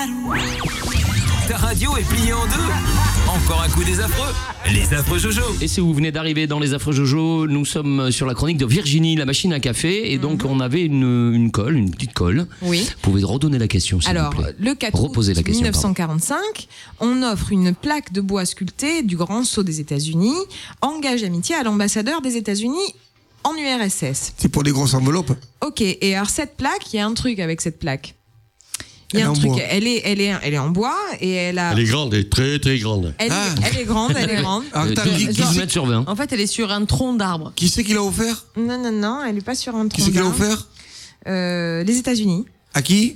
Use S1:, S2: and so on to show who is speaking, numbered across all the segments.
S1: Ta radio est pliée en deux. Encore un coup des affreux. Les affreux Jojo.
S2: Et si vous venez d'arriver dans les affreux Jojo, nous sommes sur la chronique de Virginie, la machine à café. Et donc, on avait une petite colle.
S3: Oui.
S2: Vous pouvez redonner la question, s'il
S3: Alors,
S2: vous plaît.
S3: le 4 août
S2: Reposez la question,
S3: 1945, on offre une plaque de bois sculptée du Grand Sceau des États-Unis, engage d'amitié à l'ambassadeur des États-Unis en URSS.
S4: C'est pour des grosses enveloppes.
S3: Ok, et alors cette plaque, il y a un truc avec cette plaque. Il y a
S4: Elle
S3: un
S4: est en
S3: truc,
S4: bois.
S3: elle est en bois et elle a.
S5: Elle est grande, elle est très très grande.
S3: Elle est grande, elle est grande.
S4: Alors, attends, qui
S2: 12 mètres sur 20.
S6: En fait, elle est sur un tronc d'arbre.
S4: c'est qui l'a offert?
S3: Non, elle est pas sur un
S4: Qui
S3: tronc
S4: c'est qui l'a
S3: d'arbre.
S4: offert?
S3: Les États-Unis.
S4: À qui?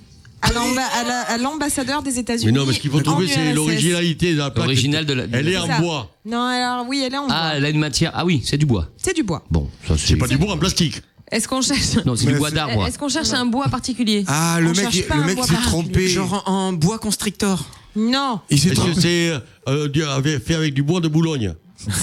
S3: À l'ambassadeur des États-Unis.
S5: Mais non, mais ce qu'il faut
S3: en
S5: trouver, c'est
S3: URSS.
S5: l'originalité de la plaque.
S2: L'original de la.
S5: Elle est
S3: C'est
S5: en
S3: ça.
S5: bois.
S3: Non, alors oui, elle est en bois.
S2: Ah, elle a une matière. Ah oui, c'est du bois.
S3: C'est du bois.
S2: Bon, ça
S5: C'est pas du bois en plastique.
S6: Est-ce qu'on cherche
S2: Non, c'est
S4: Mais
S2: du bois
S4: c'est-
S2: d'arbre.
S6: Est-ce qu'on cherche un bois particulier?
S4: Ah,
S3: On cherche pas un bois
S4: s'est
S3: particulier.
S4: trompé.
S7: Genre en bois constrictor.
S3: Non,
S4: Il s'est
S5: Est-ce que
S4: trompé.
S5: c'est fait avec du bois de Boulogne?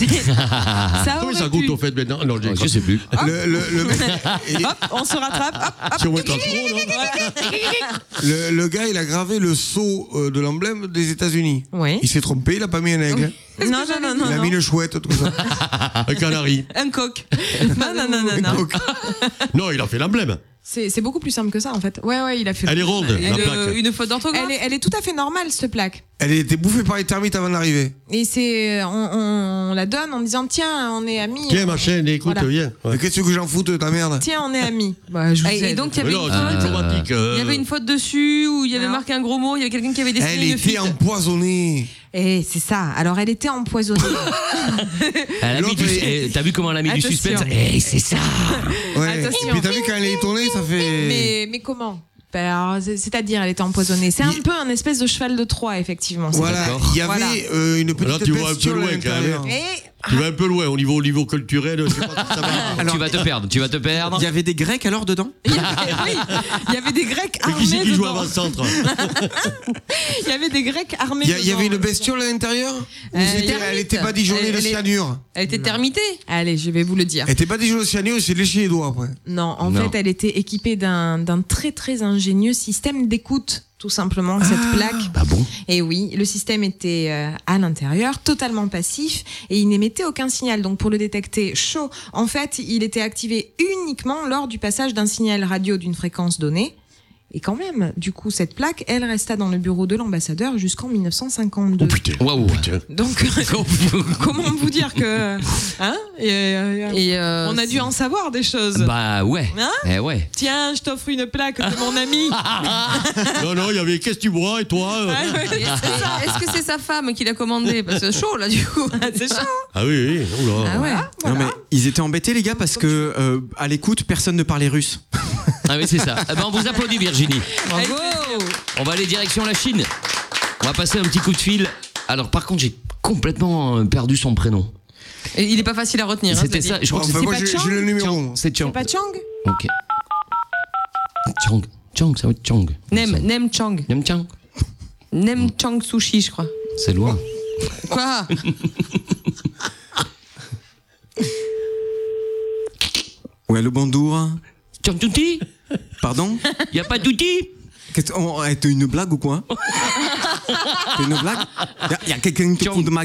S3: ça
S5: Comment
S3: aurait
S5: ça goûte
S3: pu.
S5: au fait maintenant? Non,
S2: Je sais plus.
S4: Le mec,
S3: Hop, on se rattrape. Hop,
S5: Si on met un trou,
S4: le gars, il a gravé le sceau de l'emblème des États-Unis.
S3: Oui.
S4: Il s'est trompé, il a pas mis un aigle.
S3: Non.
S4: Il a mis une chouette, tout ça.
S5: un canari.
S6: Un coq.
S3: Non.
S4: Donc,
S5: Non, il a fait l'emblème.
S3: C'est beaucoup plus simple que ça en fait. Ouais, il a fait.
S5: Elle est ronde, la plaque.
S6: Une faute d'orthographe.
S3: Elle est tout à fait normale cette plaque.
S4: elle a été bouffée par les termites avant d'arriver.
S3: Et c'est on la donne en disant tiens, on est amis.
S5: Tiens, ma chaîne, écoute,
S3: Voilà.
S5: viens. Ouais.
S4: Mais qu'est-ce que j'en fous de ta merde?
S3: Tiens, on est amis. Bah, je vous
S6: Et
S3: aide.
S6: donc, il y
S5: Mais
S6: avait
S5: non,
S6: une
S5: c'est
S6: faute.
S5: diplomatique.
S6: Il y avait une faute dessus, ou il y avait
S3: Non.
S6: marqué un gros mot, il y avait quelqu'un qui avait dessiné
S4: Elle
S6: une
S4: était
S6: fuite.
S4: empoisonnée.
S3: Eh, c'est ça. Alors elle était empoisonnée.
S2: Elle a mis
S4: L'autre,
S2: t'as vu comment elle a mis du
S3: Attention.
S2: suspense? Eh, c'est ça.
S4: Ouais.
S3: Attention.
S4: Et puis t'as vu quand elle est étonnée, ça fait.
S3: mais comment? Ben, alors, c'est-à-dire, elle était empoisonnée. C'est un peu un espèce de cheval de Troie, effectivement. c'est
S4: Voilà,
S2: d'accord.
S4: il y avait
S3: Voilà.
S4: une
S5: Alors,
S4: petite
S5: tu vois un peu
S4: bestiole à
S5: loin, quand même.
S4: l'intérieur.
S3: Et
S5: Tu vas un peu loin au niveau culturel. Je sais pas si ça va.
S7: Alors,
S2: Tu vas te perdre.
S7: il y avait des Grecs alors dedans?
S3: oui, il y avait des Grecs
S5: Mais qui c'est
S3: armés
S5: qui joue
S3: dedans.
S5: avant-centre?
S3: Il y avait des Grecs armés
S4: Il y avait une
S3: dedans.
S4: bestiole à l'intérieur? Ou
S3: Elle
S4: c'était-
S3: était
S4: elle était badigeonnée de
S3: elle est-
S4: cyanure.
S6: Elle était termitée.
S3: Allez, je vais vous le dire.
S4: Elle était badigeonnée de cyanure, il s'est léché les doigts après.
S3: Non, en
S2: Non.
S3: fait, elle était équipée d'un très très ingénieux système d'écoute, tout simplement, cette plaque.
S2: Ah bon?
S3: Et oui, le système était à l'intérieur, totalement passif, et il n'émettait aucun signal. Donc pour le détecter chaud, en fait, il était activé uniquement lors du passage d'un signal radio d'une fréquence donnée. Et quand même, du coup, cette plaque, elle resta dans le bureau de l'ambassadeur jusqu'en 1952.
S5: Oh putain.
S2: Waouh.
S5: Putain.
S3: Donc, comment vous dire que... Hein
S6: Et
S3: on a dû en savoir des choses.
S2: Bah ouais.
S3: Hein
S2: Eh ouais.
S3: Tiens, je t'offre une plaque de mon ami.
S5: Non, il y avait qu'est-ce que tu bois et toi?
S6: Est-ce que c'est sa femme qui l'a commandé? Parce que c'est chaud là du coup.
S3: C'est chaud.
S5: Ah oui, oula.
S3: Ah ouais.
S7: Non mais ils étaient embêtés les gars parce que à l'écoute personne ne parlait russe.
S2: Ah oui, c'est ça. Eh ben, on vous applaudit, Virginie.
S6: Bravo.
S2: On va aller direction la Chine. On va passer un petit coup de fil. Alors, par contre, j'ai complètement perdu son prénom.
S6: Et il est pas facile à retenir. hein,
S2: C'était
S6: cela
S2: ça.
S6: dit.
S2: Je crois que
S4: Enfin,
S2: c'est
S4: moi,
S3: pas
S4: j'ai
S3: Chang
S4: le numéro.
S2: Chang. C'est Chang.
S3: Pas Chang.
S2: Ok. Chang, ça va être Chang.
S6: Nem Chang.
S2: Nem Chang.
S6: Nem Chang Sushi, je crois.
S2: C'est loin.
S6: Quoi?
S7: Ouais le bonjour.
S2: Chang Touti.
S7: Pardon?
S2: Y a pas d'outil.
S7: T'as une blague ou quoi? T'as une blague? Y a quelqu'un qui te fout de ma